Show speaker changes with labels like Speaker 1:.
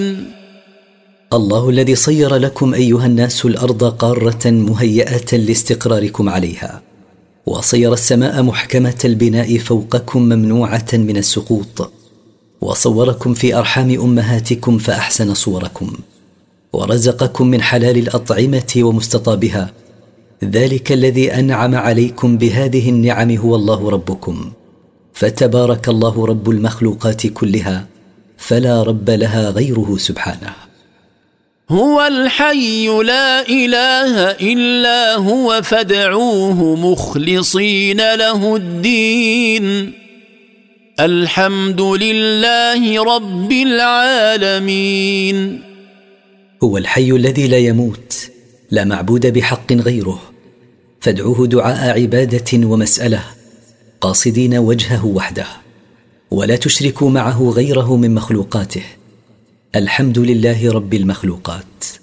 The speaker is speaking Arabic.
Speaker 1: الله الذي صير لكم أيها الناس الأرض قارة مهيئة لاستقراركم عليها، وصير السماء محكمة البناء فوقكم ممنوعة من السقوط، وصوركم في أرحام أمهاتكم فأحسن صوركم، ورزقكم من حلال الأطعمة ومستطابها. ذلك الذي أنعم عليكم بهذه النعم هو الله ربكم، فتبارك الله رب المخلوقات كلها، فلا رب لها غيره سبحانه.
Speaker 2: هو الحي لا إله إلا هو فادعوه مخلصين له الدين، الحمد لله رب العالمين.
Speaker 1: هو الحي الذي لا يموت، لا معبود بحق غيره، فادعوه دعاء عبادة ومسألة، قاصدين وجهه وحده، ولا تشركوا معه غيره من مخلوقاته. الحمد لله رب المخلوقات.